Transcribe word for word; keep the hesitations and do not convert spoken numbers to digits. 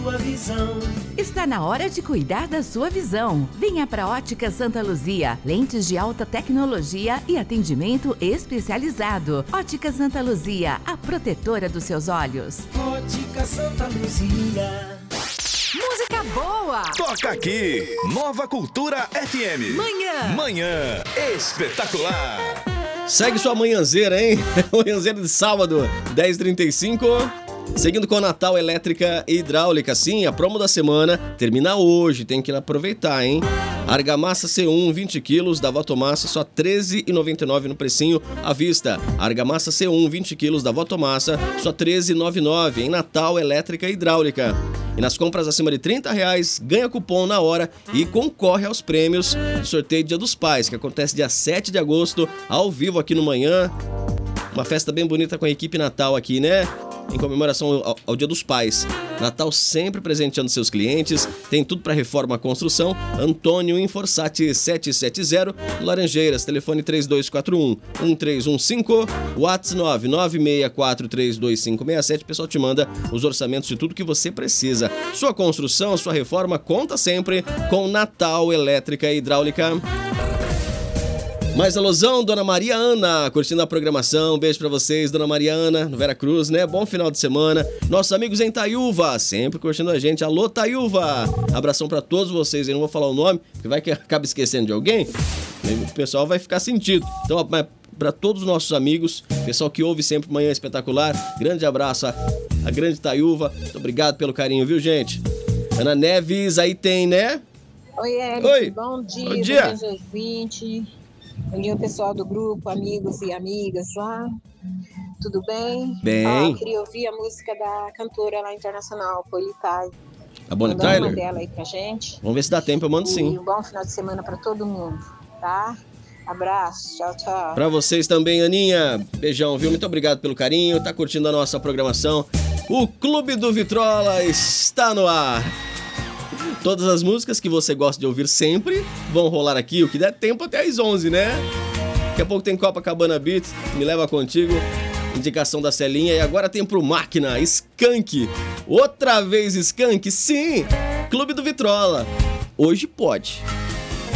sua visão. Está na hora de cuidar da sua visão. Venha para a Ótica Santa Luzia. Lentes de alta tecnologia e atendimento especializado. Ótica Santa Luzia, a protetora dos seus olhos. Ótica Santa Luzia. Música boa! Toca aqui, Nova Cultura F M. Manhã. Manhã espetacular. Segue sua manhãzeira, hein? Manhãzeira de sábado, dez e trinta e cinco. Seguindo com a Natal Elétrica e Hidráulica. Sim, a promo da semana termina hoje, tem que aproveitar, hein? Argamassa C um, vinte quilos, da Votomassa, só treze reais e noventa e nove centavos no precinho à vista. Argamassa C um, vinte quilos, da Votomassa, só treze reais e noventa e nove centavos em Natal Elétrica e Hidráulica. E nas compras acima de trinta reais, ganha cupom na hora e concorre aos prêmios do sorteio Dia dos Pais, que acontece dia sete de agosto, ao vivo aqui no Manhã. Uma festa bem bonita com a equipe Natal aqui, né? Em comemoração ao, ao Dia dos Pais. Natal sempre presenteando seus clientes. Tem tudo para reforma e construção. Antônio Inforsati sete sete zero, Laranjeiras. Telefone três dois quatro um, um três um cinco. WhatsApp nove nove seis quatro três dois cinco seis sete. O pessoal te manda os orçamentos de tudo que você precisa. Sua construção, sua reforma, conta sempre com Natal Elétrica e Hidráulica. Mais alusão, Dona Maria Ana, curtindo a programação. Beijo pra vocês, Dona Maria Ana, no Vera Cruz, né? Bom final de semana. Nossos amigos em Taiúva, sempre curtindo a gente. Alô, Taiúva! Abração pra todos vocês. Eu não vou falar o nome, porque vai que acaba esquecendo de alguém. O pessoal vai ficar sentido. Então, para todos os nossos amigos, pessoal que ouve sempre Manhã Espetacular, grande abraço a, a grande Taiúva. Muito obrigado pelo carinho, viu, gente? Ana Neves, aí tem, né? Oi, Eric. Oi. Bom dia. Bom dia. Bom dia, ouvinte. Bom dia, pessoal do grupo, amigos e amigas lá. Tudo bem? Bem. Ó, eu queria ouvir a música da cantora lá internacional, Polly Ty. A Bonnie Manda uma Tyler? dela aí pra gente. Vamos ver se dá tempo, eu mando sim. E um bom final de semana pra todo mundo, tá? Abraço, tchau, tchau. Pra vocês também, Aninha. Beijão, viu? Muito obrigado pelo carinho. Tá curtindo a nossa programação. O Clube do Vitrola está no ar. Todas as músicas que você gosta de ouvir sempre vão rolar aqui, o que der tempo até às onze, né? Daqui a pouco tem Copacabana Beats, Me Leva Contigo, indicação da Celinha. E agora tem pro Máquina, Skank. Outra vez Skank? Sim! Clube do Vitrola. Hoje pode.